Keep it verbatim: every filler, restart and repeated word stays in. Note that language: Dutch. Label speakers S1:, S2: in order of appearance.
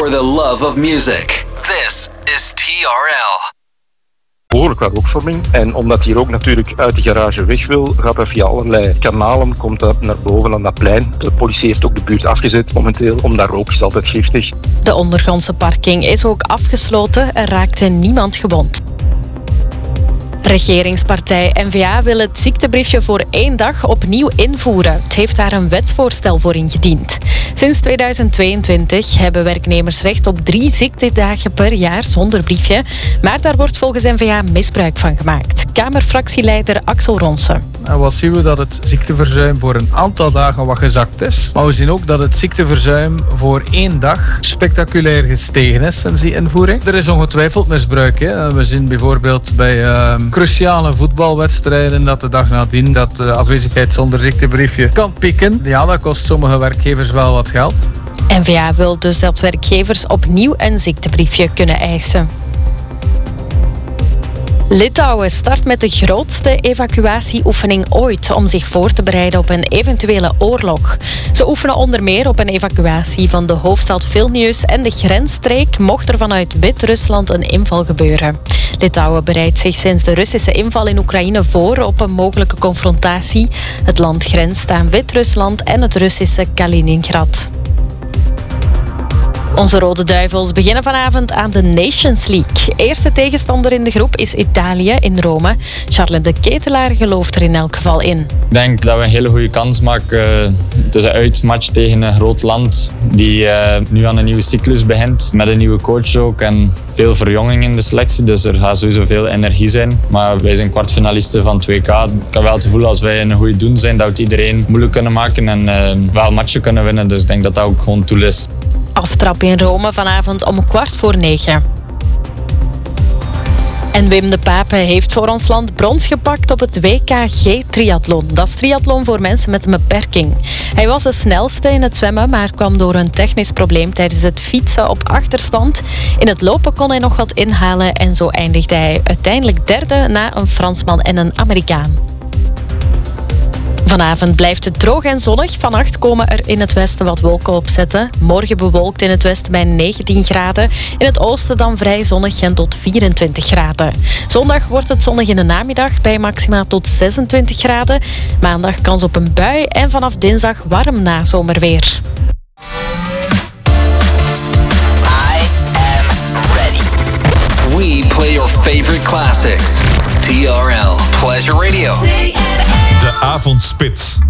S1: for the love of music. This is T R L.
S2: Behoorlijk wat rookvorming. En omdat hij ook natuurlijk uit de garage weg wil, gaat dat via allerlei kanalen, komt dat naar boven aan dat plein. De politie heeft ook de buurt afgezet momenteel, omdat rook is altijd giftig.
S3: De ondergrondse parking is ook afgesloten. Er raakte niemand gewond. Regeringspartij N V A wil het ziektebriefje voor één dag opnieuw invoeren. Het heeft daar een wetsvoorstel voor ingediend. Sinds tweeduizend tweeëntwintig hebben werknemers recht op drie ziektedagen per jaar zonder briefje. Maar daar wordt volgens N V A misbruik van gemaakt. Kamerfractieleider Axel Ronsen.
S4: En wat zien we? Dat het ziekteverzuim voor een aantal dagen wat gezakt is. Maar we zien ook dat het ziekteverzuim voor één dag spectaculair gestegen is sinds die invoering. Er is ongetwijfeld misbruik. Hè. We zien bijvoorbeeld bij uh, cruciale voetbalwedstrijden dat de dag nadien dat de afwezigheid zonder ziektebriefje kan pieken. Ja, dat kost sommige werkgevers wel wat geld.
S3: N V A wil dus dat werkgevers opnieuw een ziektebriefje kunnen eisen. Litouwen start met de grootste evacuatieoefening ooit om zich voor te bereiden op een eventuele oorlog. Ze oefenen onder meer op een evacuatie van de hoofdstad Vilnius en de grensstreek mocht er vanuit Wit-Rusland een inval gebeuren. Litouwen bereidt zich sinds de Russische inval in Oekraïne voor op een mogelijke confrontatie. Het land grenst aan Wit-Rusland en het Russische Kaliningrad. Onze Rode Duivels beginnen vanavond aan de Nations League. Eerste tegenstander in de groep is Italië in Rome. Charles de Ketelaar gelooft er in elk geval in.
S5: Ik denk dat we een hele goede kans maken. Het is een uitmatch tegen een groot land die uh, nu aan een nieuwe cyclus begint. Met een nieuwe coach ook en veel verjonging in de selectie. Dus er gaat sowieso veel energie zijn. Maar wij zijn kwartfinalisten van het W K. Ik heb wel het gevoel als wij een goede doen zijn dat we het iedereen moeilijk kunnen maken en uh, wel matchen kunnen winnen. Dus ik denk dat dat ook gewoon doel is.
S3: Aftrap in Rome vanavond om kwart voor negen. En Wim de Pape heeft voor ons land brons gepakt op het W K G-triathlon. Dat is triathlon voor mensen met een beperking. Hij was de snelste in het zwemmen, maar kwam door een technisch probleem tijdens het fietsen op achterstand. In het lopen kon hij nog wat inhalen en zo eindigde hij uiteindelijk derde na een Fransman en een Amerikaan. Vanavond blijft het droog en zonnig. Vannacht komen er in het westen wat wolken opzetten. Morgen bewolkt in het westen bij negentien graden. In het oosten dan vrij zonnig en tot vierentwintig graden. Zondag wordt het zonnig in de namiddag bij maxima tot zesentwintig graden. Maandag kans op een bui en vanaf dinsdag warm nazomerweer.
S1: I am ready. We play your favorite classics. T R L Pleasure Radio.
S6: De Avondspits.